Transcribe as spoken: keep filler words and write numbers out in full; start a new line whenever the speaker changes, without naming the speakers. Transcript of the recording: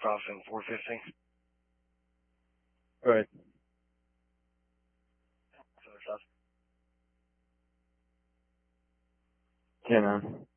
crossing four fifty.
Right.
So it's us.
Yeah, man.